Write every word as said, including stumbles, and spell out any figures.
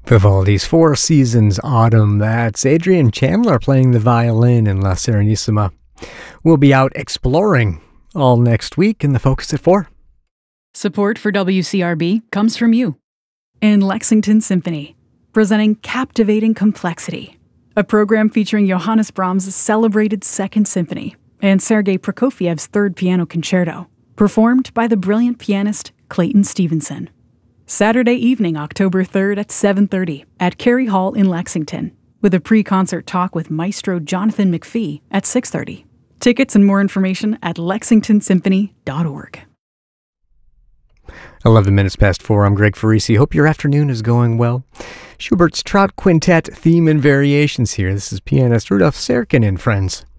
Vivaldi's Four Seasons Autumn. That's Adrian Chandler playing the violin in La Serenissima. We'll be out exploring all next week in the Focus at four. Support for W C R B comes from you. And Lexington Symphony, presenting Captivating Complexity, a program featuring Johannes Brahms' celebrated Second Symphony and Sergei Prokofiev's Third Piano Concerto, performed by the brilliant pianist Clayton Stevenson. Saturday evening, October third at seven thirty at Cary Hall in Lexington, with a pre-concert talk with Maestro Jonathan McPhee at six thirty. Tickets and more information at lexington symphony dot org. eleven minutes past four, I'm Greg Farisi. Hope your afternoon is going well. Schubert's Trout Quintet theme and variations here. This is pianist Rudolf Serkin and friends.